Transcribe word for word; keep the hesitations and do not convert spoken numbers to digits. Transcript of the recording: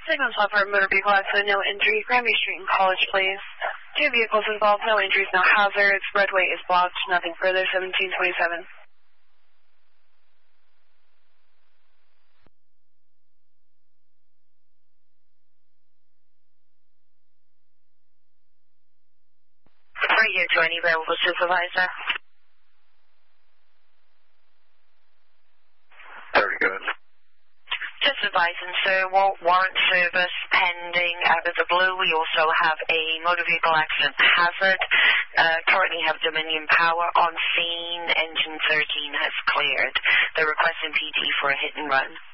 Signal Software Motor Vehicle Accident, no injury. Granby Street and College, please. Two vehicles involved, no injuries, no hazards. Roadway is blocked, nothing further, seventeen twenty-seven. Radio to any available supervisor. Very good. Just advising, sir, warrant service pending out of the blue. We also have a motor vehicle accident hazard. Uh, currently have Dominion Power on scene. Engine thirteen has cleared. They're requesting P T for a hit and run.